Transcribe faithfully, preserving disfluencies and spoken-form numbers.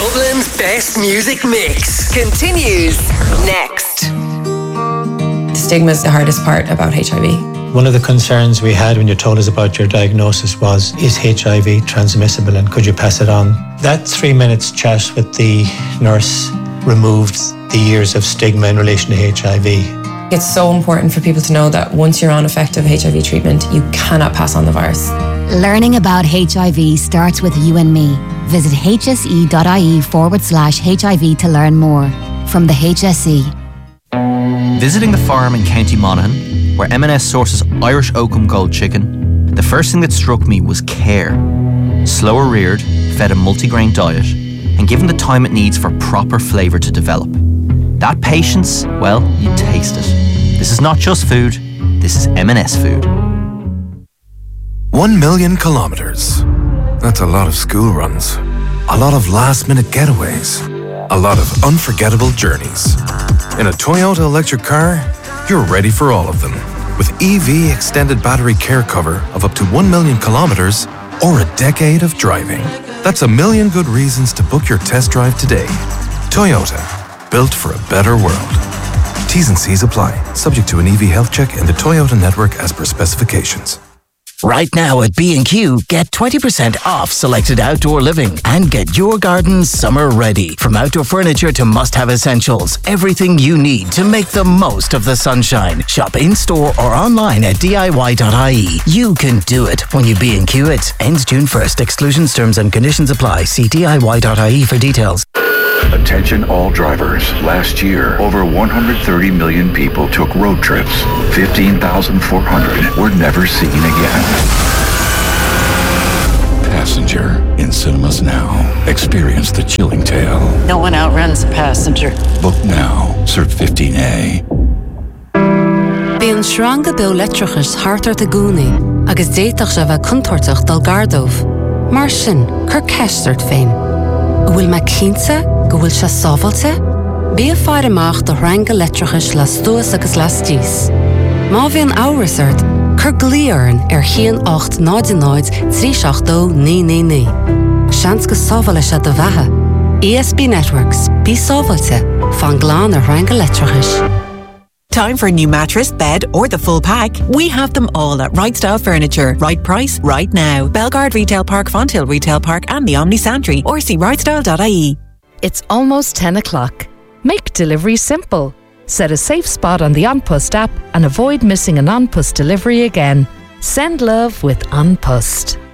Dublin's best music mix continues next. The stigma is the hardest part about H I V. One of the concerns we had when you told us about your diagnosis was, is H I V transmissible and could you pass it on? That three minutes chat with the nurse removed the years of stigma in relation to H I V. It's so important for people to know that once you're on effective H I V treatment, you cannot pass on the virus. Learning about H I V starts with you and me. Visit hse.ie forward slash HIV to learn more. From the H S E. Visiting the farm in County Monaghan, where M and S sources Irish Oakham Gold chicken, the first thing that struck me was care. Slower reared, fed a multigrain diet, and given the time it needs for proper flavour to develop. That patience, well, you taste it. This is not just food, this is M and S food. One million kilometres. That's a lot of school runs. A lot of last-minute getaways. A lot of unforgettable journeys. In a Toyota electric car, you're ready for all of them. With E V extended battery care cover of up to one million kilometres or a decade of driving. That's a million good reasons to book your test drive today. Toyota, built for a better world. T's and C's apply, subject to an E V health check and the Toyota network as per specifications. Right now at B and Q, get twenty percent off selected outdoor living and get your garden summer ready. From outdoor furniture to must-have essentials, everything you need to make the most of the sunshine. Shop in-store or online at D I Y dot I E. You can do it when you B and Q it. Ends June first. Exclusions, terms and conditions apply. See D I Y dot I E for details. Attention all drivers. Last year, over one hundred thirty million people took road trips. fifteen thousand four hundred were never seen again. Passenger in cinemas now. Experience the chilling tale. No one outruns a passenger. Book now. Cert fifteen A. Bíonn sranga do letrachas hartar de gúnaí, agus déitach se bheith contortach dal gardómh. Mar sin, cur ceistart féin. Bhfuil me cínte, go bhfuil se sábhailte? Bí a fear amach do ranga letrachas las duas agus las díos. Má bhíonn áras ort, cur glíoran ar chéan ocht náid náid trí seach dó ní ní ní. Seans go sábhaile se do bheithe. E S B Networks, bí sábhailte, fan glán ar ranga letrachas. Time for a new mattress, bed, or the full pack? We have them all at Right Style Furniture. Right price, right now. Belgard Retail Park, Fonthill Retail Park, and the Omni Santry. Or see right style dot I E. It's almost ten o'clock. Make delivery simple. Set a safe spot on the An Post app and avoid missing an An Post delivery again. Send love with An Post.